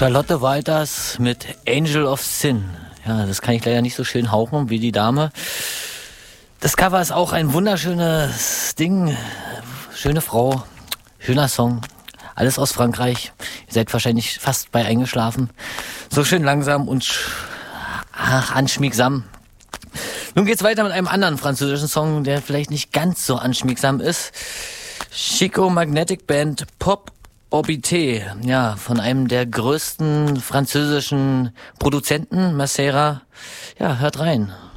Charlotte Walters mit Angel of Sin. Ja, das kann ich leider nicht so schön hauchen wie die Dame. Das Cover ist auch ein wunderschönes Ding. Schöne Frau, schöner Song. Alles aus Frankreich. Ihr seid wahrscheinlich fast bei eingeschlafen. So schön langsam und anschmiegsam. Nun geht's weiter mit einem anderen französischen Song, der vielleicht nicht ganz so anschmiegsam ist. Chico Magnetic Band Pop Orbité, ja, von einem der größten französischen Produzenten, Macera. Ja, hört rein.